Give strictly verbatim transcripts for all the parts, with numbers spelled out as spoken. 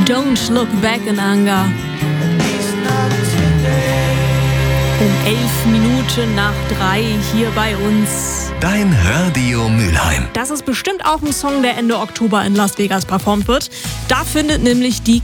Don't Look Back in Anger. Um elf Minuten nach drei hier bei uns. Dein Radio Mülheim. Das ist bestimmt auch ein Song, der Ende Oktober in Las Vegas performt wird. Da findet nämlich die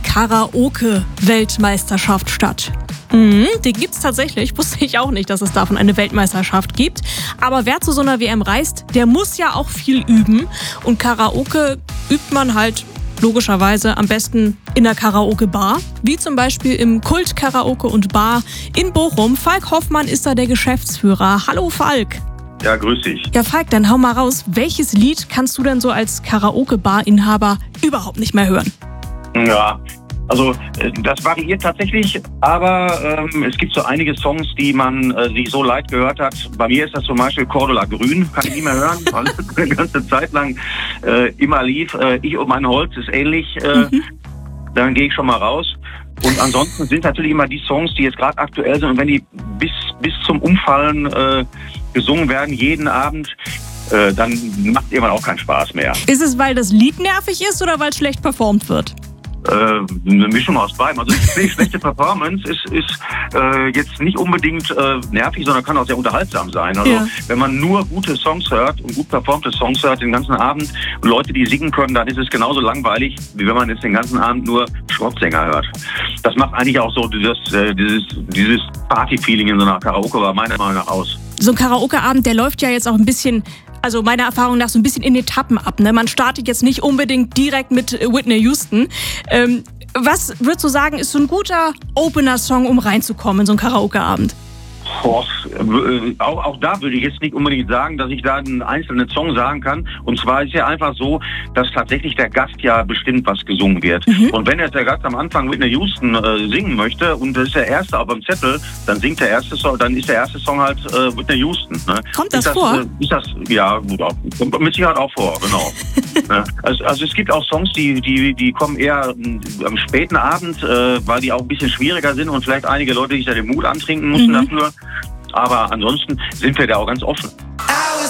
Karaoke-Weltmeisterschaft statt. Mhm, die gibt's tatsächlich. Wusste ich auch nicht, dass es davon eine Weltmeisterschaft gibt. Aber wer zu so einer W M reist, der muss ja auch viel üben. Und Karaoke übt man halt logischerweise am besten in der Karaoke-Bar, wie zum Beispiel im Kult Karaoke und Bar in Bochum. Falk Hoffmann ist da der Geschäftsführer. Hallo Falk. Ja, grüß dich. Ja, Falk, dann hau mal raus. Welches Lied kannst du denn so als Karaoke-Bar-Inhaber überhaupt nicht mehr hören? Ja, also das variiert tatsächlich, aber ähm, es gibt so einige Songs, die man äh, sich so leid gehört hat. Bei mir ist das zum Beispiel Cordula Grün, kann ich nie mehr hören, weil es eine ganze Zeit lang äh, immer lief. Äh, ich und mein Holz ist ähnlich, äh, mhm. Dann gehe ich schon mal raus. Und ansonsten sind natürlich immer die Songs, die jetzt gerade aktuell sind und wenn die bis, bis zum Umfallen äh, gesungen werden, jeden Abend, äh, dann macht irgendwann auch keinen Spaß mehr. Ist es, weil das Lied nervig ist oder weil es schlecht performt wird? Äh, eine Mischung aus beidem. Also die schlechte Performance ist, ist äh, jetzt nicht unbedingt äh, nervig, sondern kann auch sehr unterhaltsam sein. Also ja. Wenn man nur gute Songs hört und gut performte Songs hört den ganzen Abend und Leute, die singen können, dann ist es genauso langweilig, wie wenn man jetzt den ganzen Abend nur Schrottsänger hört. Das macht eigentlich auch so dieses, äh, dieses, dieses Party-Feeling in so einer Karaoke-Bar meiner Meinung nach aus. So ein Karaoke-Abend, der läuft ja jetzt auch ein bisschen, also meiner Erfahrung nach, so ein bisschen in Etappen ab. Ne? Man startet jetzt nicht unbedingt direkt mit Whitney Houston. Ähm, was würdest du sagen, ist so ein guter Opener-Song, um reinzukommen in so einen Karaoke-Abend? Boah, äh, auch, auch da würde ich jetzt nicht unbedingt sagen, dass ich da einen einzelnen Song sagen kann. Und zwar ist ja einfach so, dass tatsächlich der Gast ja bestimmt, was gesungen wird. Mhm. Und wenn jetzt der Gast am Anfang Whitney Houston äh, singen möchte und das ist der erste auf dem Zettel, dann singt der erste Song, dann ist der erste Song halt äh, Whitney Houston. Ne? Kommt das, ist das vor? Äh, ist das, ja, kommt mit Sicherheit auch vor, genau. Ja, also, also es gibt auch Songs, die, die, die kommen eher am späten Abend, äh, weil die auch ein bisschen schwieriger sind und vielleicht einige Leute sich da den Mut antrinken mussten mhm. dafür. Aber ansonsten sind wir da auch ganz offen.